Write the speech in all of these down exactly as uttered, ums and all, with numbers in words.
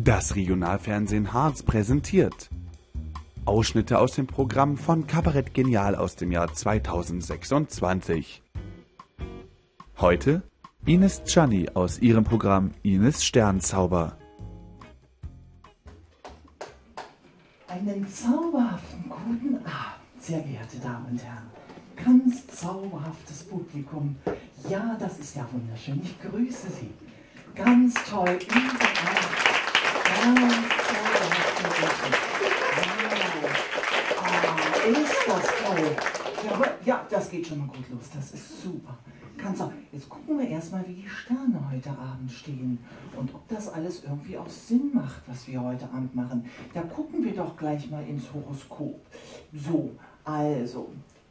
Das Regionalfernsehen Harz präsentiert Ausschnitte aus dem Programm von Kabarett Genial aus dem Jahr zweitausendsechsundzwanzig. Heute Ines Czanny aus ihrem Programm Ines Sternzauber. Einen zauberhaften guten Abend, sehr geehrte Damen und Herren. Ganz zauberhaftes Publikum. Ja, das ist ja wunderschön. Ich grüße Sie. Ganz toll. Überall. Ganz zauberhafte Menschen. Wow. Ah, ist das toll. Ja, ja, das geht schon mal gut los. Das ist super. Ganz auch. Jetzt gucken wir erstmal, wie die Sterne heute Abend stehen und ob das alles irgendwie auch Sinn macht, was wir heute Abend machen. Da gucken wir doch gleich mal ins Horoskop. So, also.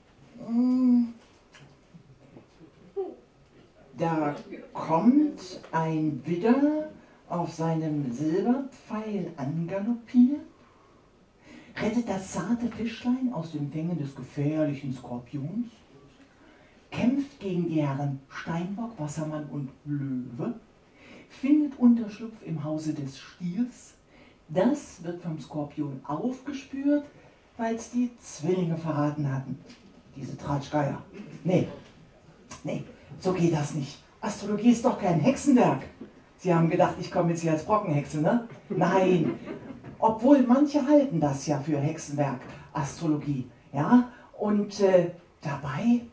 Da kommt ein Widder auf seinem Silberpfeil angaloppiert, rettet das zarte Fischlein aus den Fängen des gefährlichen Skorpions, kämpft gegen die Herren Steinbock, Wassermann und Löwe, findet Unterschlupf im Hause des Stiers. Das wird vom Skorpion aufgespürt, weil es die Zwillinge verraten hatten. Diese Tratschgeier. Nee, nee, so geht das nicht. Astrologie ist doch kein Hexenwerk. Sie haben gedacht, ich komme jetzt hier als Brockenhexe, ne? Nein, obwohl manche halten das ja für Hexenwerk, Astrologie, ja? Und äh, dabei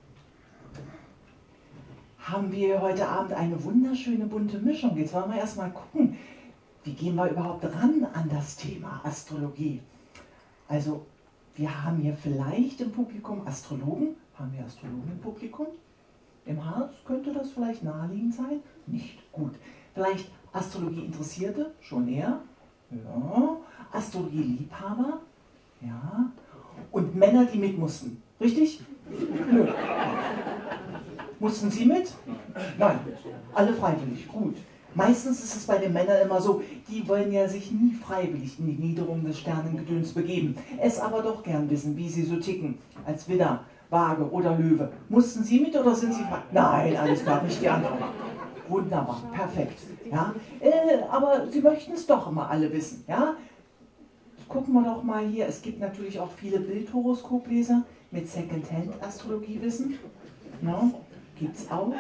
haben wir heute Abend eine wunderschöne bunte Mischung. Jetzt wollen wir erstmal gucken, wie gehen wir überhaupt ran an das Thema Astrologie. Also, wir haben hier vielleicht im Publikum Astrologen. Haben wir Astrologen im Publikum? Im Harz könnte das vielleicht naheliegend sein? Nicht gut. Vielleicht Astrologie-Interessierte? Schon eher? Ja. Astrologie-Liebhaber? Ja. Und Männer, die mit mussten. Richtig? Nö. Mussten Sie mit? Nein. Alle freiwillig. Gut. Meistens ist es bei den Männern immer so, die wollen ja sich nie freiwillig in die Niederung des Sternengedöns begeben, es aber doch gern wissen, wie sie so ticken, als Widder, Waage oder Löwe. Mussten Sie mit oder sind Sie frei? Nein, alles klar, nicht die Antwort. Wunderbar, perfekt. Ja? Äh, aber Sie möchten es doch immer alle wissen. Ja? Gucken wir doch mal hier, es gibt natürlich auch viele Bildhoroskopleser mit Secondhand-Astrologiewissen. Ja? Gibt es auch.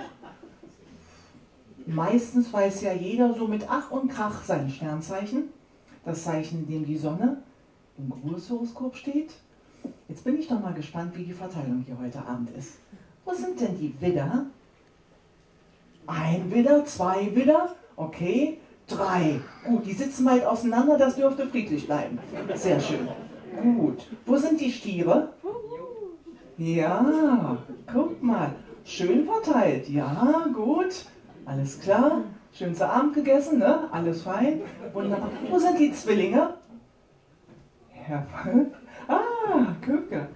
Meistens weiß ja jeder so mit Ach und Krach sein Sternzeichen, das Zeichen, in dem die Sonne im Geburtshoroskop steht. Jetzt bin ich doch mal gespannt, wie die Verteilung hier heute Abend ist. Wo sind denn die Widder? Ein Widder, zwei Widder, okay, drei. Gut, die sitzen weit auseinander, das dürfte friedlich bleiben. Sehr schön. Gut. Wo sind die Stiere? Ja, guck mal, schön verteilt. Ja, gut. Alles klar, schön zu Abend gegessen, ne? Alles fein, wunderbar. Wo sind die Zwillinge? Ja, ah, gucke.